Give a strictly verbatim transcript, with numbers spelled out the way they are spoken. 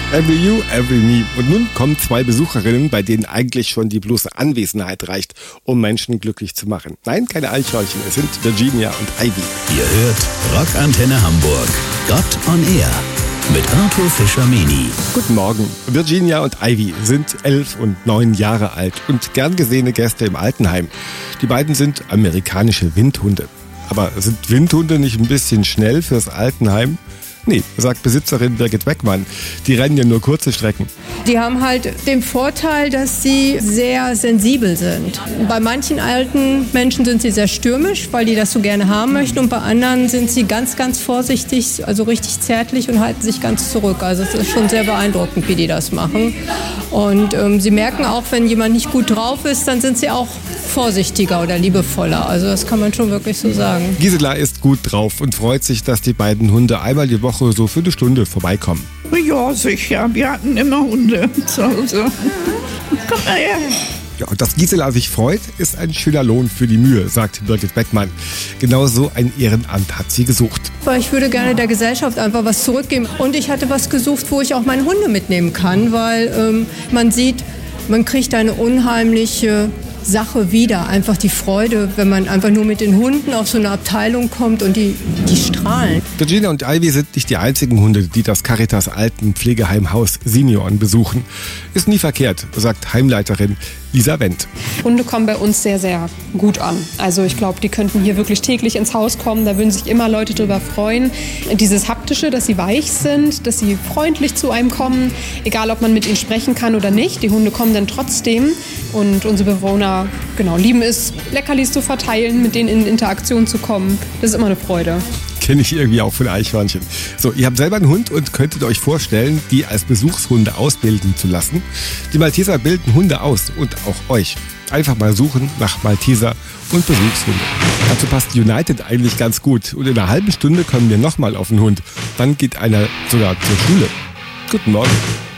Every You, Every Me. Und nun kommen zwei Besucherinnen, bei denen eigentlich schon die bloße Anwesenheit reicht, um Menschen glücklich zu machen. Nein, keine Eichhörnchen, es sind Virginia und Ivy. Ihr hört Rockantenne Hamburg. Gott on Air mit Arthur Fischer-Meni. Guten Morgen. Virginia und Ivy sind elf und neun Jahre alt und gern gesehene Gäste im Altenheim. Die beiden sind amerikanische Windhunde. Aber sind Windhunde nicht ein bisschen schnell fürs Altenheim? Nee, sagt Besitzerin Birgit Beckmann. Die rennen ja nur kurze Strecken. Die haben halt den Vorteil, dass sie sehr sensibel sind. Bei manchen alten Menschen sind sie sehr stürmisch, weil die das so gerne haben möchten. Und bei anderen sind sie ganz, ganz vorsichtig, also richtig zärtlich und halten sich ganz zurück. Also es ist schon sehr beeindruckend, wie die das machen. Und ähm, sie merken auch, wenn jemand nicht gut drauf ist, dann sind sie auch vorsichtiger oder liebevoller. Also das kann man schon wirklich so sagen. Gisela ist gut drauf und freut sich, dass die beiden Hunde einmal die Woche so für eine Stunde vorbeikommen. Ja, sicher. Wir hatten immer Hunde zu Hause. Komm mal her. Ja, und dass Gisela sich freut, ist ein schöner Lohn für die Mühe, sagt Birgit Beckmann. Genauso ein Ehrenamt hat sie gesucht. Weil ich würde gerne der Gesellschaft einfach was zurückgeben. Und ich hatte was gesucht, wo ich auch meine Hunde mitnehmen kann, weil ähm, man sieht, man kriegt eine unheimliche Sache wieder. Einfach die Freude, wenn man einfach nur mit den Hunden auf so eine Abteilung kommt und die, die strahlen. Virginia und Ivy sind nicht die einzigen Hunde, die das Caritas Altenpflegeheim Haus Senioren besuchen. Ist nie verkehrt, sagt Heimleiterin Lisa Wendt. Hunde kommen bei uns sehr, sehr gut an. Also ich glaube, die könnten hier wirklich täglich ins Haus kommen. Da würden sich immer Leute drüber freuen. Dieses Haptische, dass sie weich sind, dass sie freundlich zu einem kommen, egal ob man mit ihnen sprechen kann oder nicht. Die Hunde kommen dann trotzdem. Und unsere Bewohner genau, lieben es, Leckerlis zu verteilen, mit denen in Interaktion zu kommen. Das ist immer eine Freude. Kenne ich irgendwie auch von Eichhörnchen. So, ihr habt selber einen Hund und könntet euch vorstellen, die als Besuchshunde ausbilden zu lassen. Die Malteser bilden Hunde aus und auch euch. Einfach mal suchen nach Malteser und Besuchshunde. Dazu passt United eigentlich ganz gut. Und in einer halben Stunde kommen wir nochmal auf den Hund. Dann geht einer sogar zur Schule. Guten Morgen.